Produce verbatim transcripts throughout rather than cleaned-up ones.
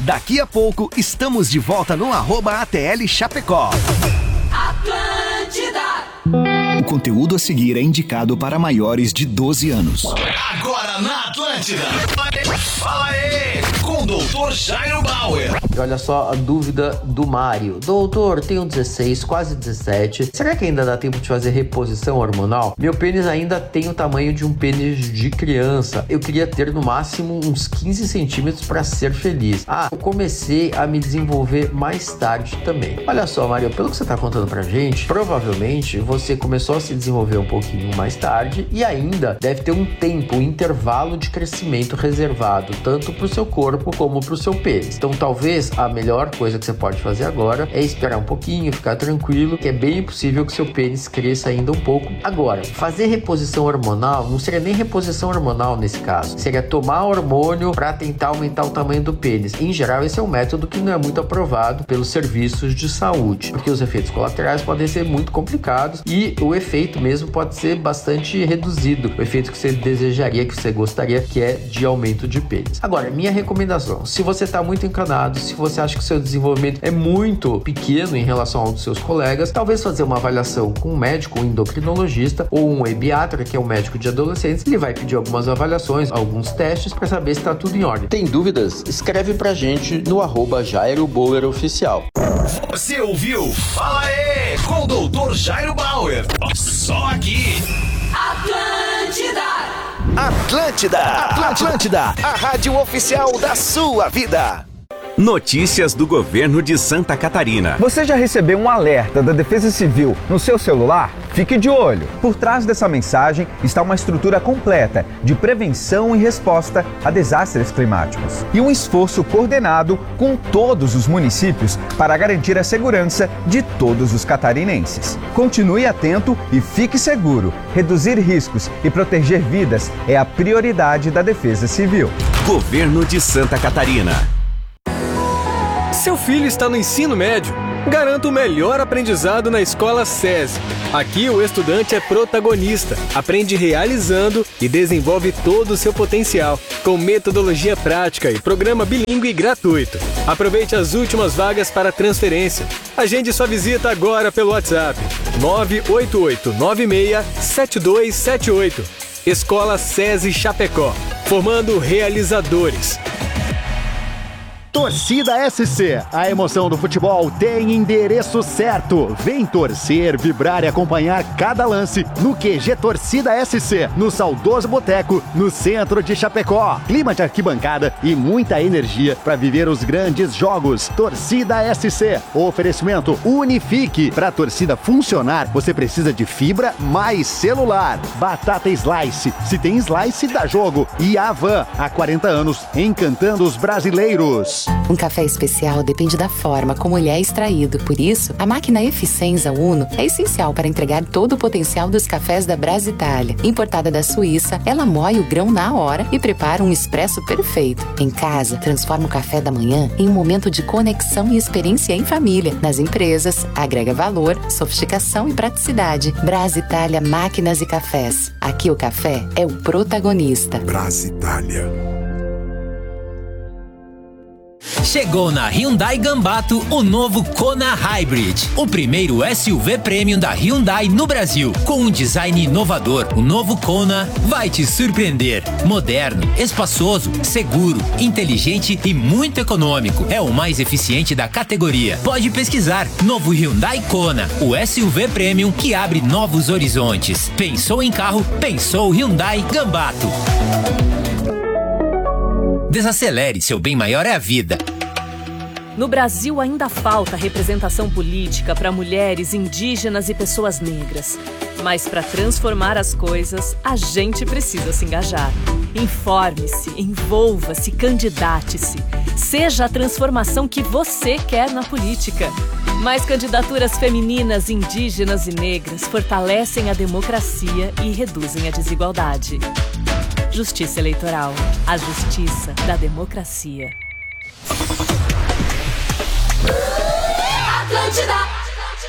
Daqui a pouco estamos de volta no arroba A T L Chapecó. Atlântida. O conteúdo a seguir é indicado para maiores de doze anos. Agora na Atlântida. Fala aí, com o doutor Jairo Bauer. E olha só a dúvida do Mário. Doutor, tenho dezesseis, quase dezessete. Será que ainda dá tempo de fazer reposição hormonal? Meu pênis ainda tem o tamanho de um pênis de criança. Eu queria ter no máximo uns quinze centímetros para ser feliz. Ah, eu comecei a me desenvolver mais tarde também. Olha só, Mário, pelo que você tá contando pra gente, provavelmente você começou a se desenvolver um pouquinho mais tarde e ainda deve ter um tempo, um intervalo de crescimento reservado tanto pro seu corpo como pro seu pênis. Então talvez a melhor coisa que você pode fazer agora é esperar um pouquinho, ficar tranquilo, que é bem possível que seu pênis cresça ainda um pouco. Agora, fazer reposição hormonal não seria nem reposição hormonal nesse caso, seria tomar hormônio para tentar aumentar o tamanho do pênis. Em geral, esse é um método que não é muito aprovado pelos serviços de saúde, porque os efeitos colaterais podem ser muito complicados e o efeito mesmo pode ser bastante reduzido, o efeito que você desejaria, que você gostaria, que é de aumento de pênis. Agora, minha recomendação, se você está muito encanado, se você acha que o seu desenvolvimento é muito pequeno em relação ao dos seus colegas, talvez fazer uma avaliação com um médico, um endocrinologista ou um ebiatra, que é um médico de adolescentes. Ele vai pedir algumas avaliações, alguns testes para saber se está tudo em ordem. Tem dúvidas? Escreve pra gente no arroba Jairo Bauer Oficial. Você ouviu? Fala aí, com o doutor Jairo Bauer. Só aqui. Atlântida. Atlântida, Atlântida, a rádio oficial da sua vida. Notícias do governo de Santa Catarina. Você já recebeu um alerta da Defesa Civil no seu celular? Fique de olho. Por trás dessa mensagem está uma estrutura completa de prevenção e resposta a desastres climáticos e um esforço coordenado com todos os municípios para garantir a segurança de todos os catarinenses. Continue atento e fique seguro. Reduzir riscos e proteger vidas é a prioridade da Defesa Civil. Governo de Santa Catarina. Seu filho está no ensino médio? Garanta o melhor aprendizado na Escola SESI. Aqui o estudante é protagonista, aprende realizando e desenvolve todo o seu potencial, com metodologia prática e programa bilíngue gratuito. Aproveite as últimas vagas para transferência. Agende sua visita agora pelo WhatsApp nove oito oito nove seis sete dois sete oito. Escola SESI Chapecó, formando realizadores. Torcida S C, a emoção do futebol tem endereço certo. Vem torcer, vibrar e acompanhar cada lance no Q G Torcida S C, no saudoso Boteco, no centro de Chapecó. Clima de arquibancada e muita energia para viver os grandes jogos. Torcida S C, oferecimento Unifique. Para a torcida funcionar, você precisa de fibra mais celular. Batata Slice, se tem Slice, dá jogo. E Avan, há quarenta anos, encantando os brasileiros. Um café especial depende da forma como ele é extraído. Por isso, a máquina Eficienza Uno é essencial para entregar todo o potencial dos cafés da Brasitália. Importada da Suíça, ela moe o grão na hora e prepara um expresso perfeito. Em casa, transforma o café da manhã em um momento de conexão e experiência em família. Nas empresas, agrega valor, sofisticação e praticidade. Brasitália Máquinas e Cafés. Aqui o café é o protagonista. Brasitália. Chegou na Hyundai Gambato o novo Kona Hybrid, o primeiro S U V Premium da Hyundai no Brasil. Com um design inovador, o novo Kona vai te surpreender. Moderno, espaçoso, seguro, inteligente e muito econômico. É o mais eficiente da categoria. Pode pesquisar. Novo Hyundai Kona, o S U V Premium que abre novos horizontes. Pensou em carro? Pensou Hyundai Gambato. Desacelere, seu bem maior é a vida. No Brasil ainda falta representação política para mulheres, indígenas e pessoas negras. Mas para transformar as coisas, a gente precisa se engajar. Informe-se, envolva-se, candidate-se. Seja a transformação que você quer na política. Mais candidaturas femininas, indígenas e negras fortalecem a democracia e reduzem a desigualdade. Justiça Eleitoral. A justiça da democracia. Atlântida.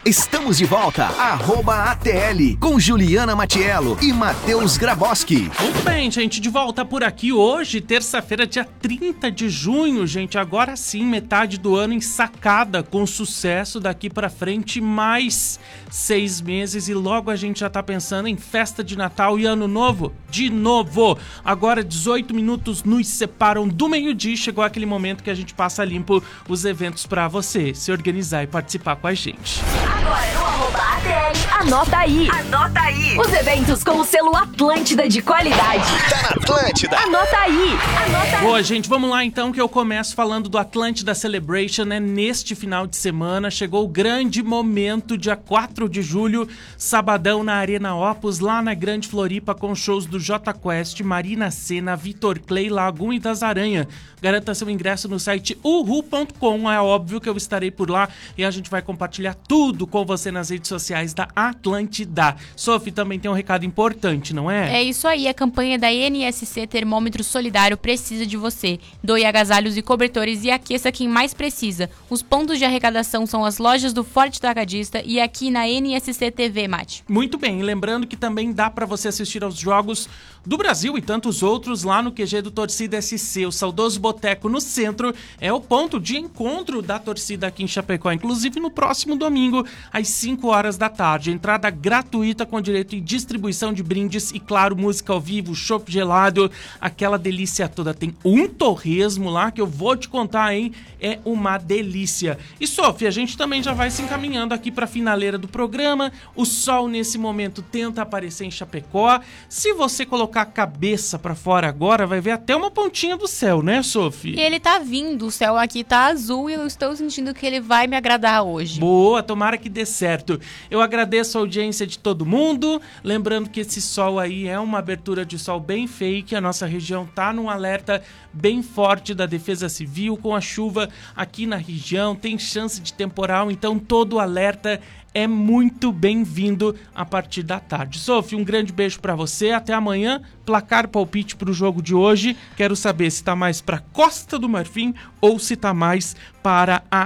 Estamos de volta. Arroba A T L com Juliana Matiello e Matheus Graboski. Muito bem, gente, de volta por aqui hoje, terça-feira, dia trinta de junho, gente. Agora sim, metade do ano ensacada com sucesso. Daqui pra frente, mais seis meses e logo a gente já tá pensando em festa de Natal e Ano Novo de novo. Agora dezoito minutos nos separam do meio-dia. Chegou aquele momento que a gente passa limpo os eventos pra você se organizar e participar com a gente. Agora no arroba A T L, anota aí. Anota aí. Os eventos com o selo Atlântida de qualidade. Tá na Atlântida. Anota aí. Anota aí. Boa, gente, vamos lá então que eu começo falando do Atlântida Celebration, né? Neste final de semana chegou o grande momento, dia quatro de julho, sabadão na Arena Opus, lá na Grande Floripa, com shows do Jota Quest, Marina Sena, Vitor Clay, Lagoon e das Aranha. Garanta seu ingresso no site uhu ponto com, é óbvio que eu estarei por lá e a gente vai compartilhar tudo com você nas redes sociais da Atlântida. Sophie, também tem um recado importante, não é? É isso aí, a campanha da N S C Termômetro Solidário precisa de você. Doe agasalhos e cobertores e aqueça quem mais precisa. Os pontos de arrecadação são as lojas do Forte Atacadista e aqui na N S C T V, Mate. Muito bem, lembrando que também dá para você assistir aos jogos do Brasil e tantos outros lá no Q G do Torcida S C. O saudoso Boteco no centro é o ponto de encontro da torcida aqui em Chapecó, inclusive no próximo domingo, às cinco horas da tarde. Entrada gratuita com direito e distribuição de brindes e, claro, música ao vivo, chopp gelado, aquela delícia toda. Tem um torresmo lá que eu vou te contar, hein? É uma delícia. E, Sophie, a gente também já vai se encaminhando aqui para a finaleira do programa. O sol, nesse momento, tenta aparecer em Chapecó. Se você colocar a cabeça para fora agora, vai ver até uma pontinha do céu, né, Sophie? E ele tá vindo, o céu aqui tá azul e eu estou sentindo que ele vai me agradar hoje. Boa, tomara que dê certo. Eu agradeço a audiência de todo mundo, lembrando que esse sol aí é uma abertura de sol bem fake, a nossa região tá num alerta bem forte da Defesa Civil, com a chuva aqui na região, tem chance de temporal, então todo o alerta é muito bem-vindo a partir da tarde. Sophie, um grande beijo pra você, até amanhã. Placar palpite pro jogo de hoje. Quero saber se tá mais pra Costa do Marfim ou se tá mais para a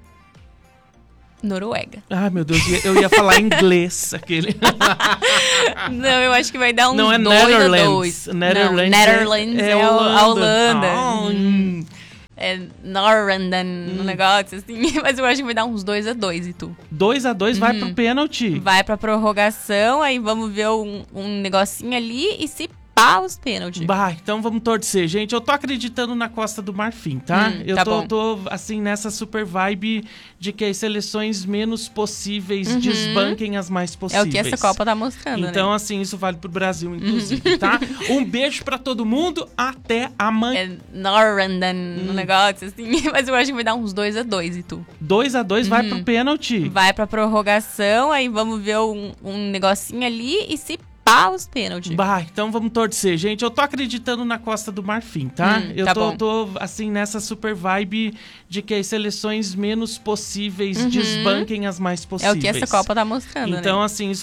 Noruega. Ah, meu Deus, eu ia falar inglês, aquele. Não, eu acho que vai dar uns Não, é dois Netherlands. a dois. Netherlands, Não, Netherlands é, é a Holanda. A Holanda. Oh, hum. É Norranden, hum. um negócio assim, mas eu acho que vai dar uns dois a dois e tu. dois a dois, uhum. Vai pro pênalti. Vai pra prorrogação, aí vamos ver um, um negocinho ali e se pá, os pênaltis. Bah, então vamos torcer, gente. Eu tô acreditando na Costa do Marfim, tá? Hum, eu tá tô, bom. tô, assim, nessa super vibe de que as seleções menos possíveis uhum. desbanquem as mais possíveis. É o que essa Copa tá mostrando, Então, né? assim, isso vale pro Brasil, inclusive, uhum. tá? Um beijo pra todo mundo, até amanhã. É Norranden, hum. um negócio assim, mas eu acho que vai dar uns dois a dois e tu. dois a dois, uhum. Vai pro pênalti. Vai pra prorrogação, aí vamos ver um, um negocinho ali e se pá, os pênaltis. Bah, então vamos torcer, gente. Eu tô acreditando na Costa do Marfim, tá? Hum, eu tá tô, bom. tô, assim, nessa super vibe de que as seleções menos possíveis uhum. desbanquem as mais possíveis. É o que essa Copa tá mostrando, então, né? assim, isso